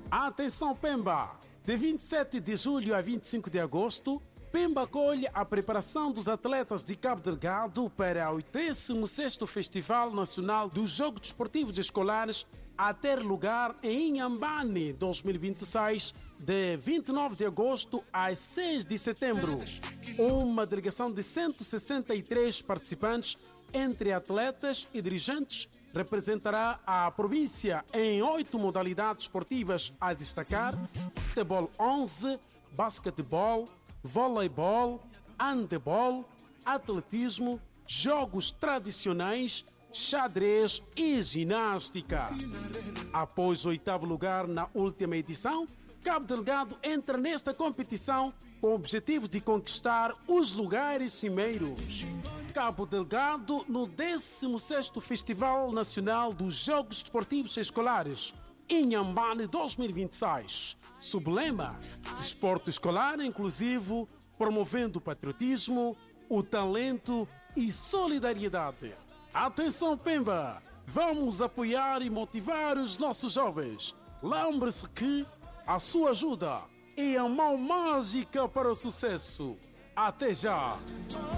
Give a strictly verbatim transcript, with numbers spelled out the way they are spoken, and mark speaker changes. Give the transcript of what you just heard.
Speaker 1: Atenção Pemba! De vinte e sete de julho a vinte e cinco de agosto, Pemba acolhe a preparação dos atletas de Cabo Delgado para o oitenta e sexto Festival Nacional dos Jogos Desportivos Escolares a ter lugar em Inhambane dois mil e vinte e seis, de vinte e nove de agosto a seis de setembro. Uma delegação de cento e sessenta e três participantes, entre atletas e dirigentes, representará a província em oito modalidades esportivas a destacar: futebol onze, basquetebol, voleibol, handebol, atletismo, jogos tradicionais, xadrez e ginástica. Após o oitavo lugar na última edição, Cabo Delgado entra nesta competição com o objetivo de conquistar os lugares cimeiros. Cabo Delgado no décimo sexto Festival Nacional dos Jogos Desportivos Escolares, Inhambane dois mil e vinte e seis. Sublema: desporto escolar inclusivo, promovendo o patriotismo, o talento e solidariedade. Atenção Pemba! Vamos apoiar e motivar os nossos jovens. Lembre-se que a sua ajuda é a mão mágica para o sucesso. Até já!